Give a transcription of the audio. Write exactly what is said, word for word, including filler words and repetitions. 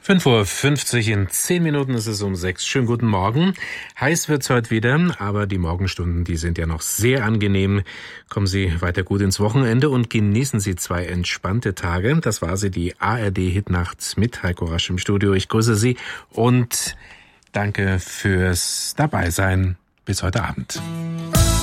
fünf Uhr fünfzig, in zehn Minuten ist es um sechs. Schönen guten Morgen. Heiß wird's heute wieder, aber die Morgenstunden, die sind ja noch sehr angenehm. Kommen Sie weiter gut ins Wochenende und genießen Sie zwei entspannte Tage. Das war sie, die A R D-Hitnacht mit Heiko Rasch im Studio. Ich grüße Sie und danke fürs Dabeisein. Bis heute Abend.